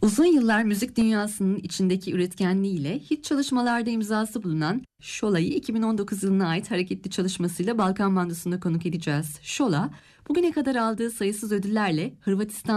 Uzun yıllar müzik dünyasının içindeki üretkenliğiyle hit çalışmalarda imzası bulunan Şola'yı 2019 yılına ait hareketli çalışmasıyla Balkan Bandosu'nda konuk edeceğiz. Şola, bugüne kadar aldığı sayısız ödüllerle Hırvatistan